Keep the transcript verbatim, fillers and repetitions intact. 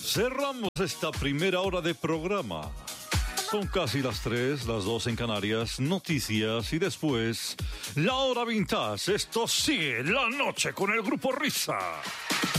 Cerramos esta primera hora de programa. Son casi las tres, las dos en Canarias, noticias y después la hora vintage. Esto sigue la noche con el Grupo Risa.